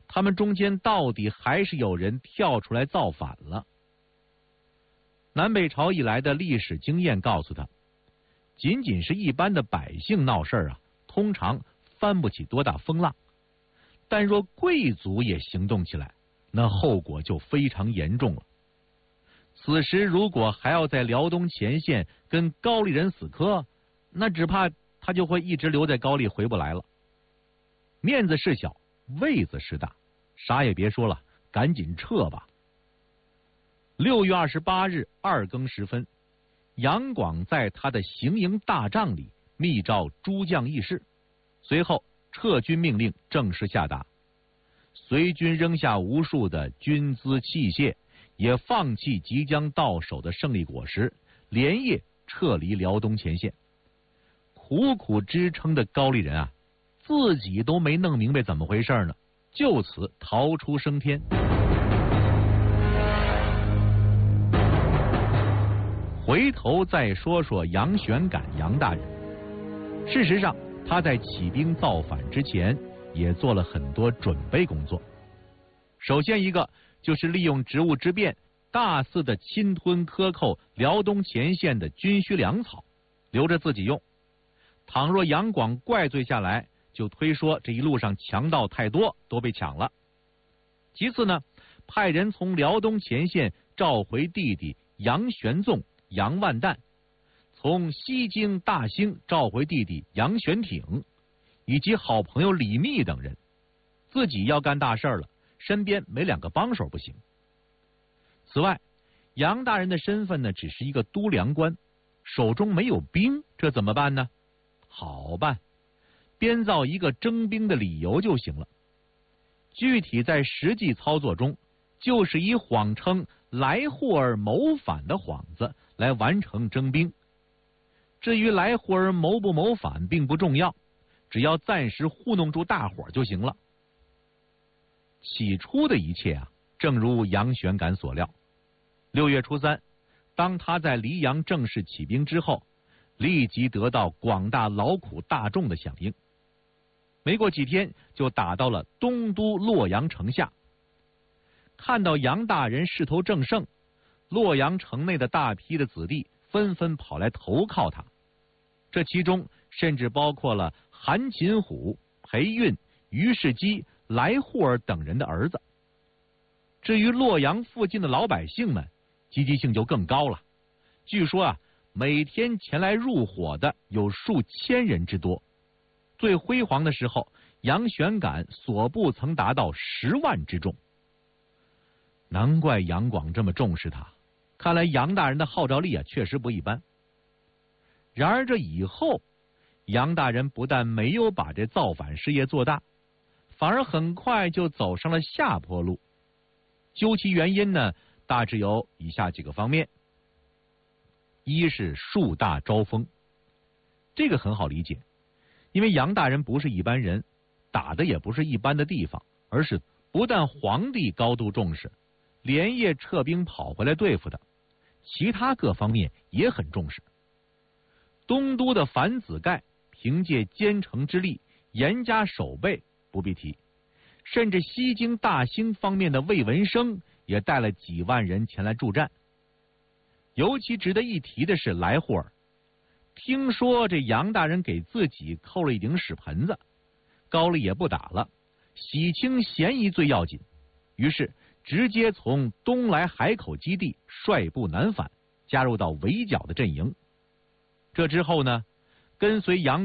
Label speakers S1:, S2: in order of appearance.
S1: 他们中间到底还是有人跳出来造反了。南北朝以来的历史经验告诉他，仅仅是一般的百姓闹事儿啊，通常翻不起多大风浪。但若贵族也行动起来，那后果就非常严重了。此时如果还要在辽东前线跟高丽人死磕，那只怕他就会一直留在高丽回不来了。面子是小，位子是大，啥也别说了，赶紧撤吧。6月28日2更时分，杨广在他的行营大帐里密诏诸将议事，随后撤军命令正式下达。随军扔下无数的军资器械，也放弃即将到手的胜利果实，连夜撤离辽东前线。苦苦支撑的高丽人啊，自己都没弄明白怎么回事呢，就此逃出升天。回头再说说杨玄感杨大人，事实上他在起兵造反之前也做了很多准备工作。首先一个就是利用职务之便，大肆的侵吞克扣辽东前线的军需粮草，留着自己用。倘若杨广怪罪下来，就推说这一路上强盗太多，都被抢了。其次呢，派人从辽东前线召回弟弟杨玄纵、杨万旦，从西京大兴召回弟弟杨玄挺，以及好朋友李密等人。自己要干大事了，身边没2个帮手不行。此外，杨大人的身份呢，只是一个督粮官，手中没有兵，这怎么办呢？好办，编造一个征兵的理由就行了。具体在实际操作中，就是以谎称来护儿谋反的幌子来完成征兵。至于来护儿谋不谋反并不重要，只要暂时糊弄住大伙就行了。起初的一切啊，正如杨玄感所料。6月初3，当他在黎阳正式起兵之后，立即得到广大劳苦大众的响应。没过几天，就打到了东都洛阳城下。看到杨大人势头正盛，洛阳城内的大批的子弟纷纷跑来投靠他，这其中甚至包括了韩擒虎、裴运、于世基、来护儿等人的儿子。至于洛阳附近的老百姓们，积极性就更高了。据说啊，每天前来入伙的有数千人之多。最辉煌的时候，杨玄感所部曾达到10万之众。难怪杨广这么重视他，看来杨大人的号召力啊，确实不一般。然而这以后，杨大人不但没有把这造反事业做大，反而很快就走上了下坡路。究其原因呢，大致有以下几个方面。一是树大招风，这个很好理解，因为杨大人不是一般人，打的也不是一般的地方，而是不但皇帝高度重视，连夜撤兵跑回来对付的，其他各方面也很重视。东都的樊子盖凭借坚城之力严加守备，不必提，甚至西京大兴方面的魏文生也带了几万人前来助战。尤其值得一提的是来护儿，听说这杨大人给自己扣了一顶屎盆子，高丽也不打了，洗清嫌疑最要紧，于是直接从东来海口基地率部南返，加入到围剿的阵营。这之后呢，跟随杨